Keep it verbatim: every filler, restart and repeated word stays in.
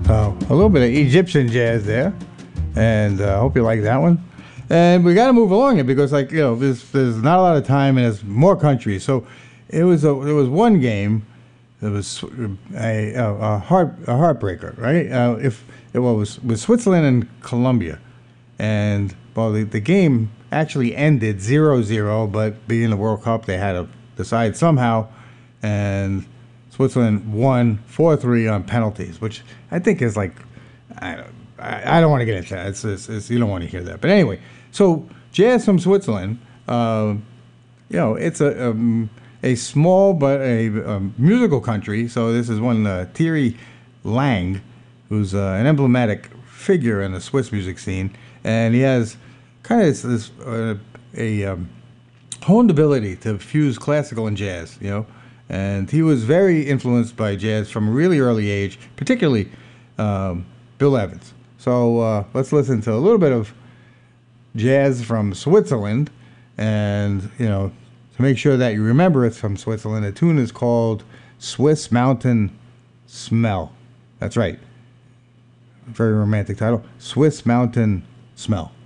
So a little bit of Egyptian jazz there, and I uh, hope you like that one. And we got to move along it because, like, you know, there's there's not a lot of time and there's more countries. So it was a there was one game that was a, a, a heart a heartbreaker, right? Uh, if it was with Switzerland and Colombia, and well, the, the game actually ended zero zero, but being the World Cup, they had to decide somehow, and Switzerland won four three on penalties, which I think is like, I don't, I, I don't want to get into that. It's, it's, it's, you don't want to hear that. But anyway, so jazz from Switzerland, uh, you know, it's a um, a small but a, a musical country. So this is one uh, Thierry Lang, who's uh, an emblematic figure in the Swiss music scene, and he has kind of this, this uh, a um, honed ability to fuse classical and jazz, you know. And he was very influenced by jazz from a really early age, particularly um, Bill Evans. So uh, let's listen to a little bit of jazz from Switzerland. And, you know, to make sure that you remember it's from Switzerland, the tune is called Swiss Mountain Smell. That's right. Very romantic title. Swiss Mountain Smell.